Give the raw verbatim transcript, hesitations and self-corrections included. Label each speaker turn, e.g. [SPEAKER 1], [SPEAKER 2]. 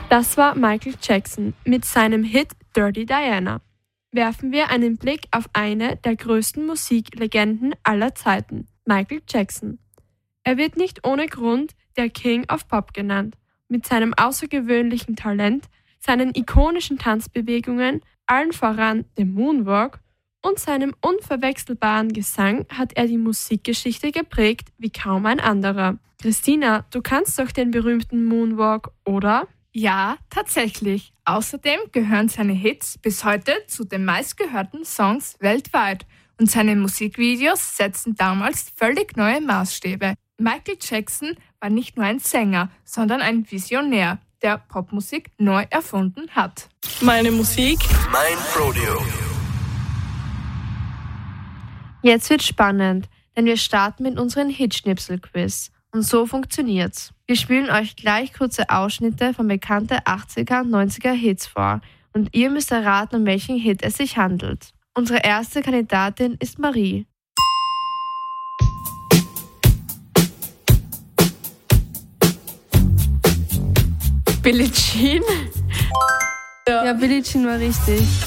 [SPEAKER 1] Das war Michael Jackson mit seinem Hit Dirty Diana. Werfen wir einen Blick auf eine der größten Musiklegenden aller Zeiten, Michael Jackson. Er wird nicht ohne Grund der King of Pop genannt. Mit seinem außergewöhnlichen Talent, seinen ikonischen Tanzbewegungen, allen voran dem Moonwalk und seinem unverwechselbaren Gesang hat er die Musikgeschichte geprägt wie kaum ein anderer. Christina, du kannst doch den berühmten Moonwalk, oder?
[SPEAKER 2] Ja, tatsächlich. Außerdem gehören seine Hits bis heute zu den meistgehörten Songs weltweit und seine Musikvideos setzten damals völlig neue Maßstäbe. Michael Jackson war nicht nur ein Sänger, sondern ein Visionär, der Popmusik neu erfunden hat.
[SPEAKER 3] Meine Musik,
[SPEAKER 4] mein Rodeo.
[SPEAKER 1] Jetzt wird spannend, denn wir starten mit unserem Hitschnipsel-Quiz. Und so funktioniert's. Wir spielen euch gleich kurze Ausschnitte von bekannten achtziger und neunziger Hits vor und ihr müsst erraten, um welchen Hit es sich handelt. Unsere erste Kandidatin ist Marie.
[SPEAKER 3] Billie Jean.
[SPEAKER 1] Ja, Billie Jean war richtig.